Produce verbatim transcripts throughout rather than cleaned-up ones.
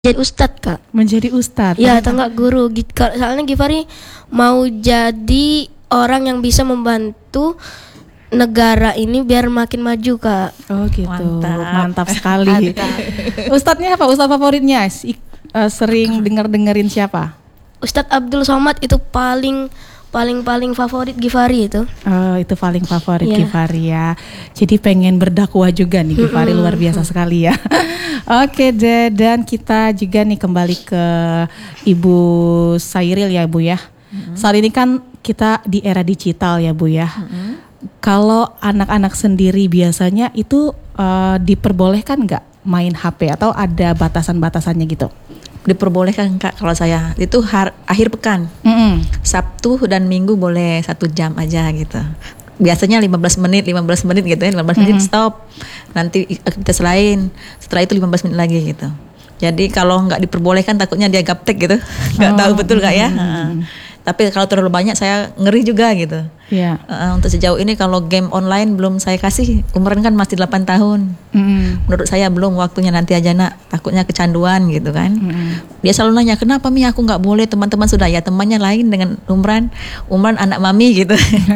Jadi ustadz kak. Menjadi ustadz. Ya atau enggak guru. Soalnya Givari mau jadi orang yang bisa membantu negara ini biar makin maju kak. Oh gitu. Mantap, Mantap sekali. Ustadznya apa? Ustadz favoritnya? Si- uh, sering denger dengerin siapa? Ustadz Abdul Somad itu paling paling paling favorit Givari itu. Oh, itu paling favorit Yeah. Givari ya. Jadi pengen berdakwah juga nih Givari, luar biasa sekali ya. Oke deh, dan kita juga nih kembali ke Ibu Sairil ya Bu ya. Mm-hmm. Saat ini kan kita di era digital ya Bu ya. Mm-hmm. Kalau anak-anak sendiri biasanya itu uh, diperbolehkan nggak main H P atau ada batasan-batasannya gitu? Diperbolehkan Kak kalau saya. Itu har- akhir pekan. Mm-hmm. Sabtu dan Minggu boleh satu jam aja gitu. Biasanya lima belas menit, lima belas menit gitu ya, lima belas menit stop. Nanti aktivitas lain, setelah itu lima belas menit lagi gitu. Jadi kalau nggak diperbolehkan takutnya dia gaptek gitu. Nggak oh. tahu betul Kak ya. Hmm. Tapi kalau terlalu banyak saya ngeri juga gitu. Yeah. Uh, untuk sejauh ini kalau game online belum saya kasih, umuran kan masih delapan tahun. Mm. Menurut saya belum, waktunya nanti aja nak, takutnya kecanduan gitu kan. Mm. Dia selalu nanya, kenapa Mi aku nggak boleh, teman-teman sudah ya, temannya lain dengan umuran, umuran anak mami gitu.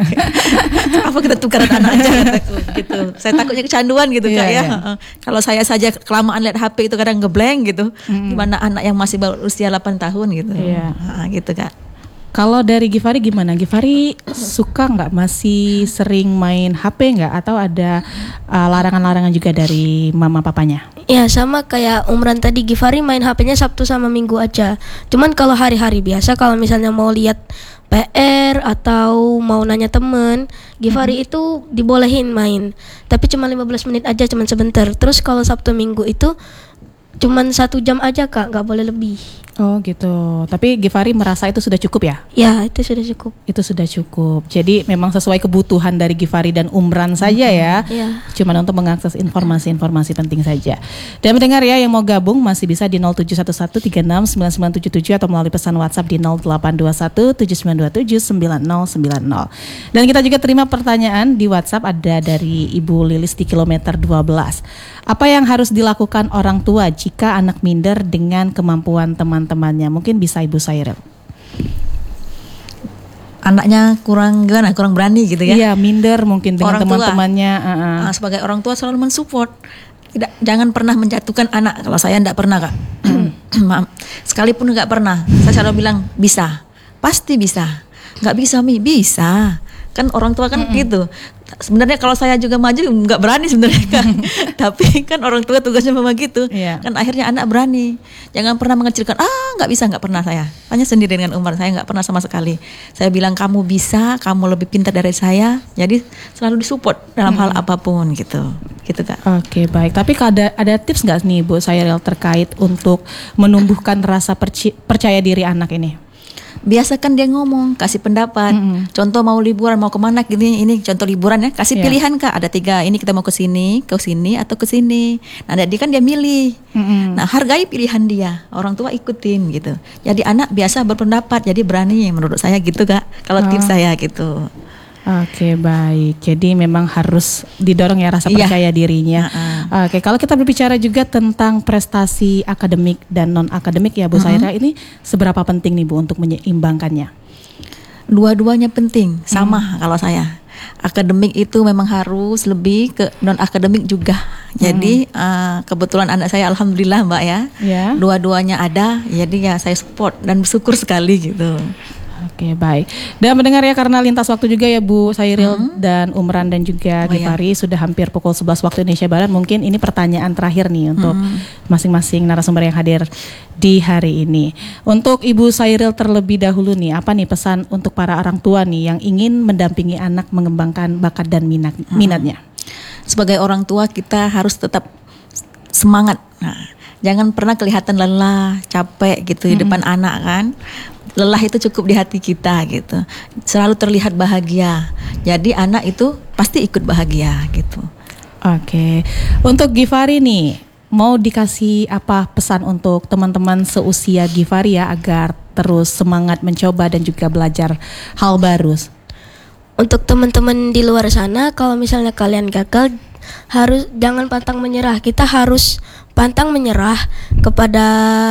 Apa kita tukaran anak aja gitu. Saya takutnya kecanduan gitu yeah, Kak ya. Yeah. Uh, kalau saya saja kelamaan lihat H P itu kadang ngeblank gitu. Mm. Gimana anak yang masih baru usia delapan tahun gitu. Yeah. Uh, gitu Kak. Kalau dari Givari gimana? Givari suka nggak, masih sering main H P nggak? Atau ada uh, larangan-larangan juga dari mama papanya? Ya sama kayak Umran tadi, Givari main H P-nya Sabtu sama Minggu aja. Cuman kalau hari-hari biasa, kalau misalnya mau lihat P R atau mau nanya temen, Givari mm-hmm. itu dibolehin main. Tapi cuma lima belas menit aja, cuma sebentar. Terus kalau Sabtu Minggu itu cuman satu jam aja Kak, nggak boleh lebih. Oh gitu. Tapi Givari merasa itu sudah cukup ya? Ya itu sudah cukup. Itu sudah cukup. Jadi memang sesuai kebutuhan dari Givari dan Umran saja ya. Ya. Cuman untuk mengakses informasi-informasi penting saja. Dan mendengar ya, yang mau gabung masih bisa di nol tujuh satu satu tiga enam sembilan sembilan tujuh tujuh atau melalui pesan WhatsApp di nol delapan dua satu tujuh sembilan dua tujuh sembilan nol sembilan nol. Dan kita juga terima pertanyaan di WhatsApp, ada dari Ibu Lilis di kilometer dua belas. Apa yang harus dilakukan orang tua jika anak minder dengan kemampuan teman-temannya? Mungkin bisa Ibu Sairil. Anaknya kurang gimana? Kurang berani gitu ya? Iya, minder mungkin dengan orang teman-temannya. Uh-uh. Nah, sebagai orang tua selalu mensupport. Tidak, jangan pernah menjatuhkan anak. Kalau saya tidak pernah Kak. Sekalipun nggak pernah. Saya selalu bilang bisa, pasti bisa. Nggak bisa Mi, bisa. Kan orang tua kan mm-hmm. gitu. Sebenarnya kalau saya juga maju nggak berani sebenarnya kan. Tapi kan orang tua tugasnya memang gitu. Yeah. Kan akhirnya anak berani. Jangan pernah mengecilkan. Ah nggak bisa, nggak pernah saya. Tanya sendiri dengan Umar, saya nggak pernah sama sekali. Saya bilang kamu bisa, kamu lebih pintar dari saya. Jadi selalu disupport dalam hmm. hal apapun gitu. Gitu Kak. Oke okay, baik. Tapi ada ada tips nggak nih Bu Sairil terkait untuk menumbuhkan rasa perci- percaya diri anak ini? Biasakan dia ngomong, kasih pendapat. Mm-hmm. Contoh mau liburan, mau kemana gini, ini contoh liburan ya, kasih yeah. pilihan Kak. Ada tiga, ini kita mau ke sini, ke sini atau ke sini. Nah, jadi kan dia milih. Mm-hmm. Nah, hargai pilihan dia. Orang tua ikutin gitu. Jadi anak biasa berpendapat, jadi berani menurut saya gitu Kak. Kalau oh. tips saya gitu. Oke okay, baik. Jadi memang harus didorong ya rasa iya. percaya dirinya. Uh-uh. Oke, okay, kalau kita berbicara juga tentang prestasi akademik dan non akademik ya Bu uh-huh. Sairil, ini seberapa penting nih Bu untuk menyeimbangkannya? Dua-duanya penting, sama uh-huh. kalau saya. Akademik itu memang harus lebih ke non akademik juga. Jadi uh-huh. uh, kebetulan anak saya alhamdulillah Mbak ya. Yeah. Dua-duanya ada, jadi ya saya support dan bersyukur sekali gitu. Oke baik. Dan mendengar ya, karena lintas waktu juga ya Bu Sairil hmm. dan Umran dan juga oh, Givari, iya. sudah hampir pukul sebelas waktu Indonesia Barat. Mungkin ini pertanyaan terakhir nih untuk hmm. masing-masing narasumber yang hadir di hari ini. Untuk Ibu Sairil terlebih dahulu nih, apa nih pesan untuk para orang tua nih yang ingin mendampingi anak mengembangkan bakat dan minat hmm. minatnya? Sebagai orang tua kita harus tetap semangat. Nah, jangan pernah kelihatan lelah, capek gitu hmm. di depan anak kan. Lelah itu cukup di hati kita gitu. Selalu terlihat bahagia. Jadi anak itu pasti ikut bahagia gitu. Oke. Untuk Givari nih, mau dikasih apa pesan untuk teman-teman seusia Givari ya agar terus semangat mencoba dan juga belajar hal baru? Untuk teman-teman di luar sana, kalau misalnya kalian gagal, harus jangan pantang menyerah. Kita harus pantang menyerah kepada